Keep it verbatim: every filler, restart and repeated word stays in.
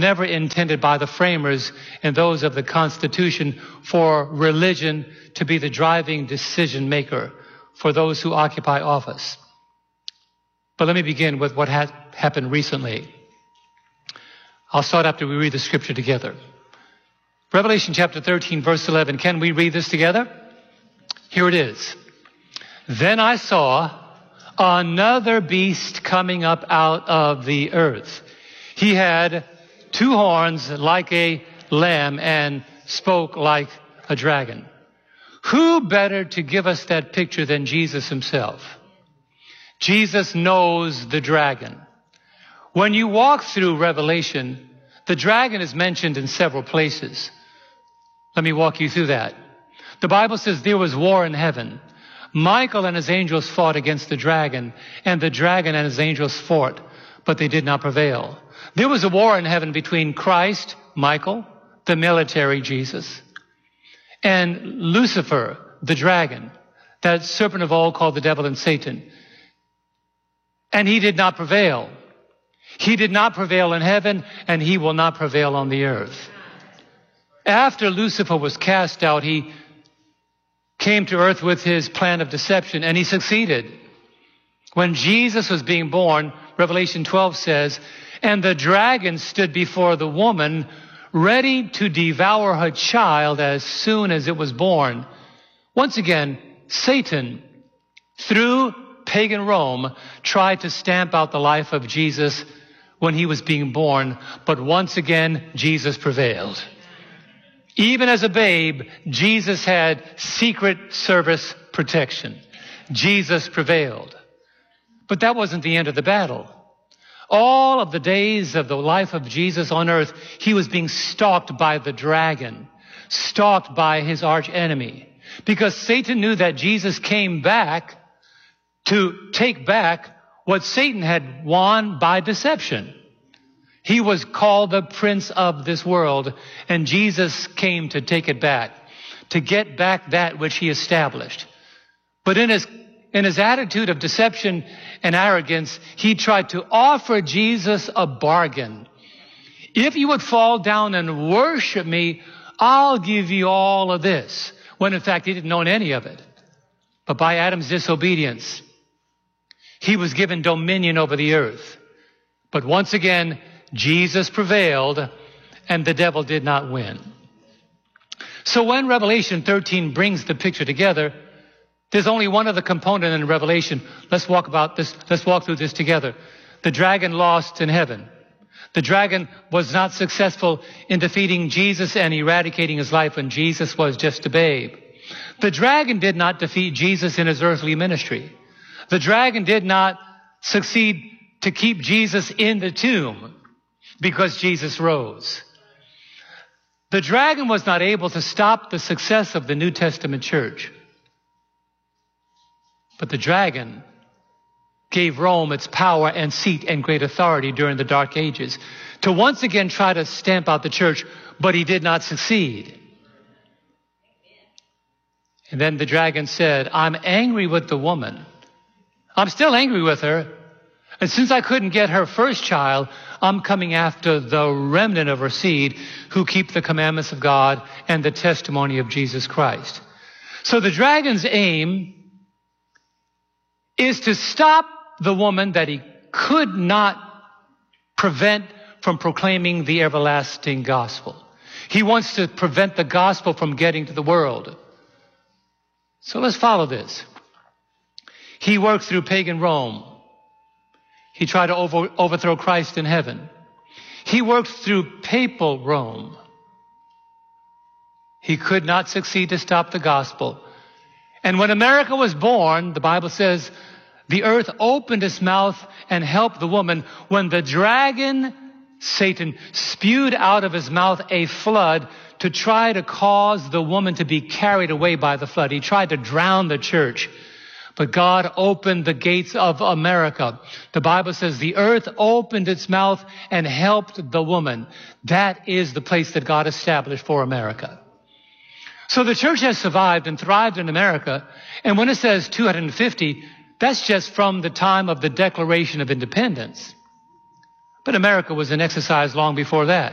never intended by the framers and those of the Constitution for religion to be the driving decision maker for those who occupy office. But let me begin with what has happened recently. I'll start after we read the scripture together. Revelation chapter thirteen, verse eleven. Can we read this together? Here it is. Then I saw another beast coming up out of the earth. He had two horns like a lamb and spoke like a dragon. Who better to give us that picture than Jesus himself? Jesus knows the dragon. When you walk through Revelation, the dragon is mentioned in several places. Let me walk you through that. The Bible says there was war in heaven. Michael and his angels fought against the dragon, and the dragon and his angels fought, but they did not prevail. There was a war in heaven between Christ, Michael, the military Jesus, and Lucifer, the dragon, that serpent of old called the devil and Satan. And he did not prevail. He did not prevail in heaven, and he will not prevail on the earth. After Lucifer was cast out, he came to earth with his plan of deception, and he succeeded. When Jesus was being born, Revelation twelve says, and the dragon stood before the woman, ready to devour her child as soon as it was born. Once again, Satan, through pagan Rome, tried to stamp out the life of Jesus when he was being born, but once again, Jesus prevailed. Even as a babe, Jesus had Secret Service protection. Jesus prevailed. But that wasn't the end of the battle. All of the days of the life of Jesus on earth, he was being stalked by the dragon, stalked by his arch enemy, because Satan knew that Jesus came back to take back what Satan had won by deception. He was called the prince of this world, and Jesus came to take it back, to get back that which he established. But in his, in his attitude of deception and arrogance, he tried to offer Jesus a bargain. If you would fall down and worship me, I'll give you all of this. When in fact, he didn't know any of it. But by Adam's disobedience, he was given dominion over the earth. But once again, Jesus prevailed, and the devil did not win. So when Revelation thirteen brings the picture together, there's only one other component in Revelation. Let's walk about this. Let's walk through this together. The dragon lost in heaven. The dragon was not successful in defeating Jesus and eradicating his life when Jesus was just a babe. The dragon did not defeat Jesus in his earthly ministry. The dragon did not succeed to keep Jesus in the tomb, because Jesus rose. The dragon was not able to stop the success of the New Testament church. But the dragon gave Rome its power and seat and great authority during the Dark Ages to once again try to stamp out the church, but he did not succeed. And then the dragon said, I'm angry with the woman. I'm still angry with her. And since I couldn't get her first child, I'm coming after the remnant of her seed who keep the commandments of God and the testimony of Jesus Christ. So the dragon's aim is to stop the woman that he could not prevent from proclaiming the everlasting gospel. He wants to prevent the gospel from getting to the world. So let's follow this. He worked through pagan Rome. He tried to over, overthrow Christ in heaven. He worked through papal Rome. He could not succeed to stop the gospel. And when America was born, the Bible says, the earth opened its mouth and helped the woman when the dragon, Satan, spewed out of his mouth a flood to try to cause the woman to be carried away by the flood. He tried to drown the church. But God opened the gates of America. The Bible says the earth opened its mouth and helped the woman. That is the place that God established for America. So the church has survived and thrived in America. And when it says two hundred fifty, that's just from the time of the Declaration of Independence. But America was in exercise long before that.